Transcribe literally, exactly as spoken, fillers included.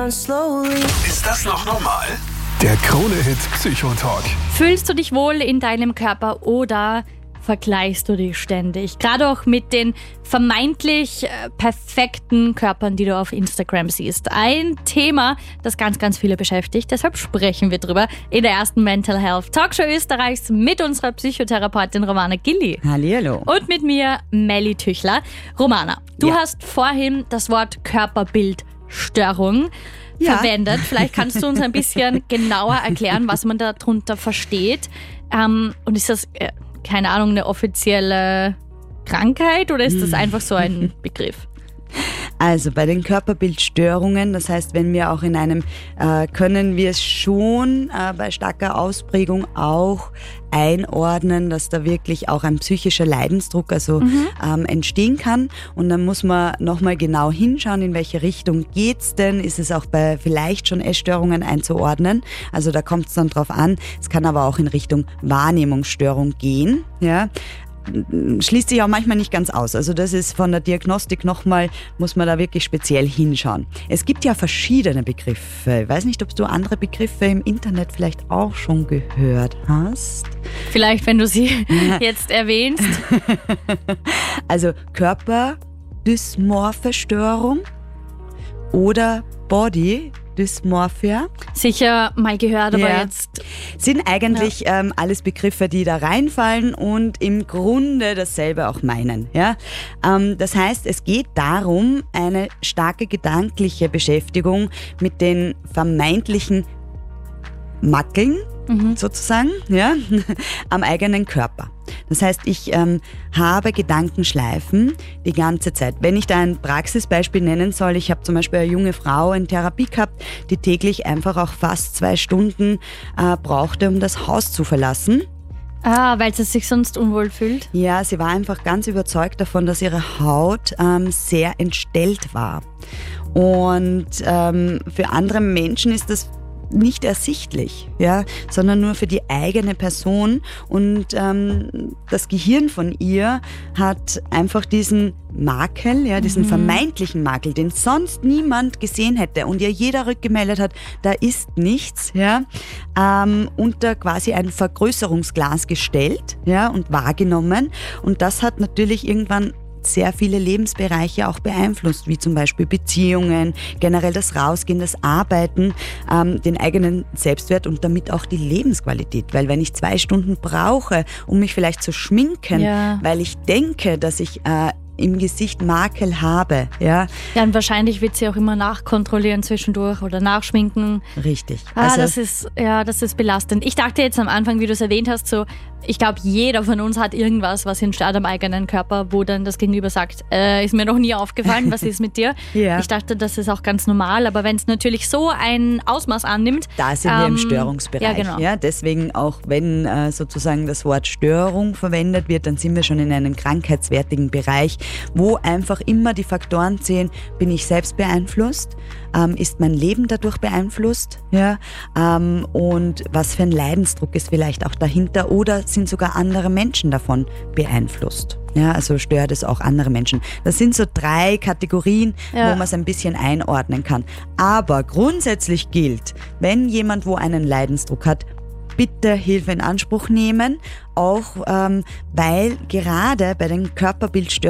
Ist das noch normal? Der Krone-Hit Psychotalk. Fühlst du dich wohl in deinem Körper oder vergleichst du dich ständig? Gerade auch mit den vermeintlich äh, perfekten Körpern, die du auf Instagram siehst. Ein Thema, das ganz, ganz viele beschäftigt. Deshalb sprechen wir drüber in der ersten Mental Health Talkshow Österreichs mit unserer Psychotherapeutin Romana Gilli. Hallihallo. Und mit mir Melli Tüchler. Romana, du Ja. hast vorhin das Wort Körperbildstörung Ja. verwendet. Vielleicht kannst du uns ein bisschen genauer erklären, was man darunter versteht. Ähm, und ist das, äh, keine Ahnung, eine offizielle Krankheit oder ist das einfach so ein Begriff? Also bei den Körperbildstörungen, das heißt, wenn wir auch in einem, äh, können wir es schon äh, bei starker Ausprägung auch einordnen, dass da wirklich auch ein psychischer Leidensdruck also Mhm. ähm, entstehen kann. Und dann muss man nochmal genau hinschauen, in welche Richtung geht's denn? Ist es auch bei vielleicht schon Essstörungen einzuordnen? Also da kommt es dann drauf an. Es kann aber auch in Richtung Wahrnehmungsstörung gehen. Ja. Schließt sich auch manchmal nicht ganz aus. Also das ist von der Diagnostik nochmal, muss man da wirklich speziell hinschauen. Es gibt ja verschiedene Begriffe. Ich weiß nicht, ob du andere Begriffe im Internet vielleicht auch schon gehört hast. Vielleicht, wenn du sie jetzt erwähnst. Also Körperdysmorphe Störung oder Body Dysmorphia. Sicher mal gehört, aber Ja. jetzt... Sind eigentlich ähm, alles Begriffe, die da reinfallen und im Grunde dasselbe auch meinen. Ja? Ähm, das heißt, es geht darum, eine starke gedankliche Beschäftigung mit den vermeintlichen Makeln Mhm. sozusagen, ja, am eigenen Körper. Das heißt, ich ähm, habe Gedankenschleifen die ganze Zeit. Wenn ich da ein Praxisbeispiel nennen soll, ich habe zum Beispiel eine junge Frau in Therapie gehabt, die täglich einfach auch fast zwei Stunden äh, brauchte, um das Haus zu verlassen. Ah, weil sie sich sonst unwohl fühlt? Ja, sie war einfach ganz überzeugt davon, dass ihre Haut ähm, sehr entstellt war. Und ähm, für andere Menschen ist das nicht ersichtlich, ja, sondern nur für die eigene Person. Und ähm, das Gehirn von ihr hat einfach diesen Makel, ja, diesen Mhm. vermeintlichen Makel, den sonst niemand gesehen hätte und ihr jeder rückgemeldet hat, da ist nichts, ja, ähm, unter quasi ein Vergrößerungsglas gestellt, ja, und wahrgenommen. Und das hat natürlich irgendwann sehr viele Lebensbereiche auch beeinflusst, wie zum Beispiel Beziehungen, generell das Rausgehen, das Arbeiten, ähm, den eigenen Selbstwert und damit auch die Lebensqualität. Weil wenn ich zwei Stunden brauche, um mich vielleicht zu schminken, Ja. weil ich denke, dass ich äh, im Gesicht Makel habe, ja, Ja, und wahrscheinlich wird sie auch immer nachkontrollieren zwischendurch oder nachschminken. richtig. Ah, Also das ist, ja, das ist belastend. Ich dachte jetzt am Anfang, wie du es erwähnt hast, so, ich glaube, jeder von uns hat irgendwas, was ihn stört am eigenen Körper, wo dann das Gegenüber sagt, äh, ist mir noch nie aufgefallen, was ist mit dir? Ja. Ich dachte, das ist auch ganz normal, aber wenn es natürlich so ein Ausmaß annimmt. da sind wir im ähm, Störungsbereich. Ja, genau. Ja, deswegen auch wenn äh, sozusagen das Wort Störung verwendet wird, dann sind wir schon in einem krankheitswertigen Bereich, wo einfach immer die Faktoren zählen, bin ich selbst beeinflusst, ähm, ist mein Leben dadurch beeinflusst, ja, ähm, und was für ein Leidensdruck ist vielleicht auch dahinter oder sind sogar andere Menschen davon beeinflusst. Ja, also stört es auch andere Menschen. Das sind so drei Kategorien, Ja. wo man es ein bisschen einordnen kann. Aber grundsätzlich gilt, wenn jemand wo einen Leidensdruck hat, bitte Hilfe in Anspruch nehmen, auch ähm, weil gerade bei den Körperbildstörungen